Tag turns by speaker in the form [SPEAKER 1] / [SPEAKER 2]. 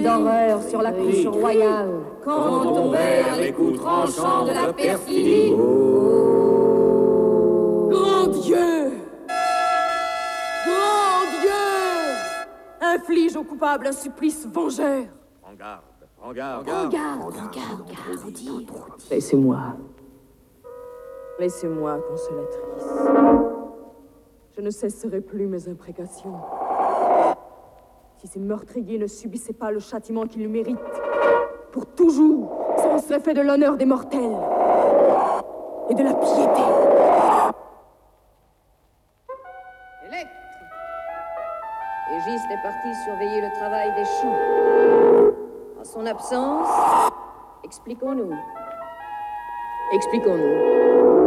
[SPEAKER 1] d'horreur sur la couche royale.
[SPEAKER 2] Quand tombèrent les coups tranchants de la perfidie.
[SPEAKER 3] Grand Dieu! Grand Dieu! Inflige aux coupables un supplice vengeur.
[SPEAKER 2] En garde, en garde.
[SPEAKER 1] Trop dit.
[SPEAKER 3] Laissez-moi. Laissez-moi, consolatrice. Je ne cesserai plus mes imprécations. Si ces meurtriers ne subissaient pas le châtiment qu'ils méritent, pour toujours, ça en serait fait de l'honneur des mortels et de la piété.
[SPEAKER 4] Électre! Égiste est parti surveiller le travail des champs. En son absence, expliquons-nous. Expliquons-nous.